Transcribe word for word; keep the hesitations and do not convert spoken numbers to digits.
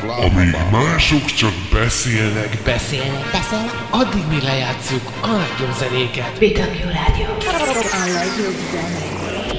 Amíg mások csak beszélnek, Beszélnek, beszélnek, Addig mi lejátszuk a legjobb zenéket. bé dupla vé Rádió. A legjobb zene.